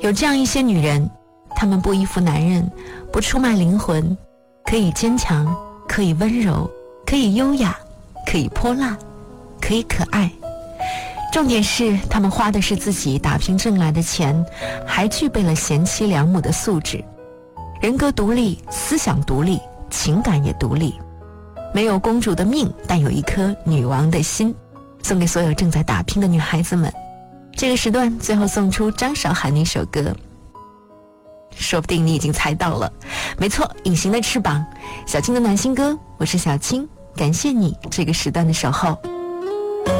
有这样一些女人，她们不依附男人，不出卖灵魂，可以坚强，可以温柔，可以优雅，可以泼辣，可以可爱。重点是她们花的是自己打拼挣来的钱，还具备了贤妻良母的素质，人格独立，思想独立，情感也独立。没有公主的命，但有一颗女王的心，送给所有正在打拼的女孩子们。这个时段最后送出张韶涵那首歌，说不定你已经猜到了，没错，隐形的翅膀，小青的暖心歌，我是小青，感谢你这个时段的守候。